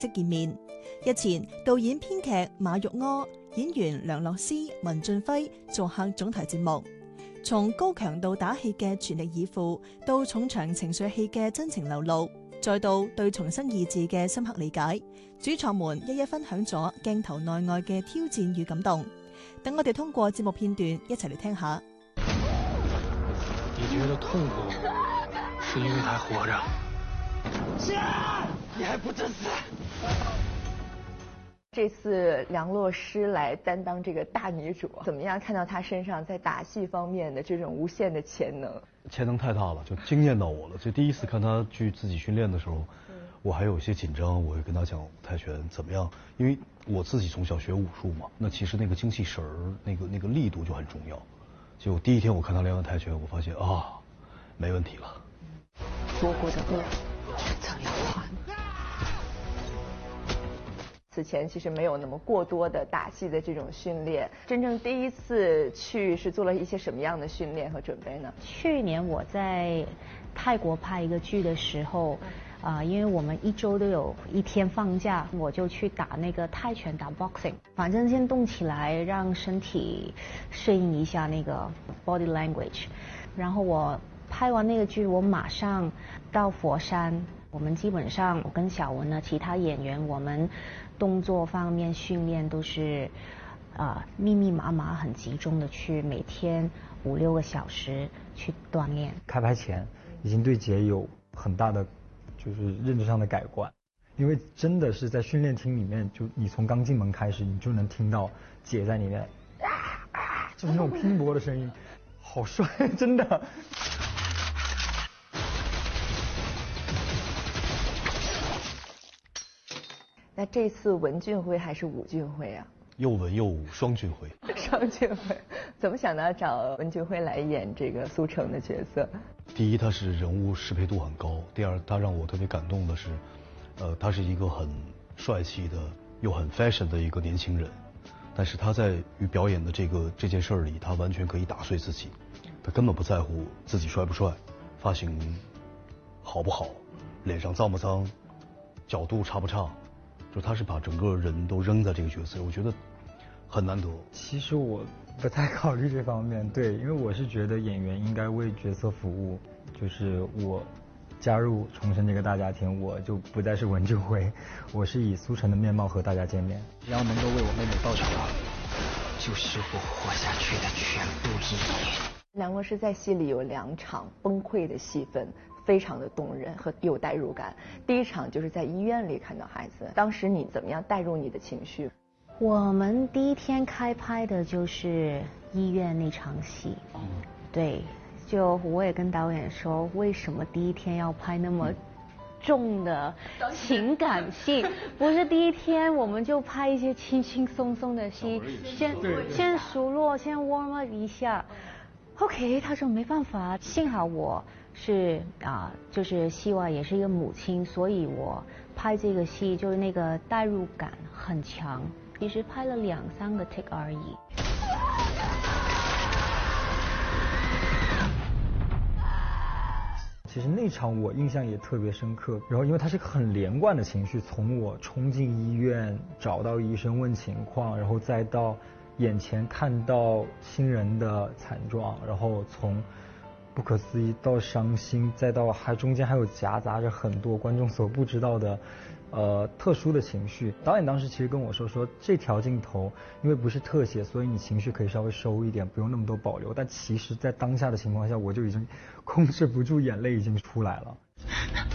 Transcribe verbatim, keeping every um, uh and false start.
即見面。日前，導演編劇馬玉柯、演員梁洛施、文俊輝做客總台節目。從高強度打戲嘅全力以赴，到重場情緒戲嘅真情流露，再到對重生意志嘅深刻理解，主創們一一分享咗鏡頭內外嘅挑戰與感動。等我哋通過節目片段一齊嚟聽下。 你覺得痛苦，是因為還活着？ 是啊，你還不知死？ 這次梁洛施來擔當這個大女主，怎麼樣看到她身上在打戲方面的這種無限的潛能？ 潛能太大了，就驚豔到我了。就第一次看她去自己訓練的時候，嗯、我還有一些緊張，我會跟她講泰拳怎麼樣，因為我自己從小學武術嘛，那其實那個精氣神兒，那個那個力度就很重要。結果第一天我看她練完泰拳，我發現啊，沒問題了。 說過的惡，遲早要還。此前其實沒有那麼過多的打戲的這種訓練，真正第一次去是做了一些什麼樣的訓練和準備呢？ 去年我在泰國拍一個劇的時候，啊、呃，因為我們一周都有一天放假，我就去打那個泰拳，打 boxing， 反正先動起來，讓身體適應一下那個 body language。然後我拍完那個劇，我馬上到佛山。我們基本上，我跟小文呢，其他演員，我們動作方面訓練都是，啊、呃，密密麻麻，很集中的去每天五六個小時去鍛煉。 開拍前已經對姐有很大的就是認知上的改觀，因為真的是在訓練廳裡面，就你從剛進門開始，你就能聽到姐在裡面啊啊，就是那種拼搏的聲音，好帥，真的。 那這次文俊輝還是武俊輝啊？ 又文又武，雙俊輝。 雙俊輝，怎麼想到找文俊輝來演這個蘇成的角色？ 第一，他是人物適配度很高；第二，他讓我特別感動的是，呃，他是一個很帥氣的又很 fashion 的一個年輕人，但是他在於表演的這個這件事兒裏，他完全可以打碎自己，他根本不在乎自己帥不帥，髮型好不好，臉上髒不髒，角度差不差。就他是把整個人都扔在這個角色，我覺得很難得。 其實我不太考慮這方面，對，因為我是覺得演員應該為角色服務。就是我加入重生這個大家庭，我就不再是文俊輝，我是以蘇成的面貌和大家見面。 只要能夠為我妹妹報仇，就是我活下去的全部意義。 梁洛施在戲裏有兩場崩潰的戲份，非常的動人和有代入感。第一場就是在醫院裏看到孩子，當時你怎麼樣帶入你的情緒？ 我們第一天開拍的就是醫院那場戲，嗯，對，就我也跟導演說，為什麼第一天要拍那麼重的情感戲？不是第一天我們就拍一些輕輕鬆鬆的戲，先先熟絡，先 warm up 一下。OK， 他說沒辦法，幸好我是啊、呃，就是戲外也是一個母親，所以我拍這個戲就是那個代入感很強。其實拍了兩三個 take 而已。 其實那場我印象也特別深刻，然後因為它是個很連貫的情緒，從我衝進醫院找到醫生問情況，然後再到眼前看到親人的慘狀，然後從不可思議到傷心，再到還中間還有夾雜着很多觀眾所不知道的呃特殊的情緒。導演當時其實跟我說說這條鏡頭因為不是特寫，所以你情緒可以稍微收一點，不用那麼多保留。但其實在當下的情況下，我就已經控制不住眼淚已經出來了。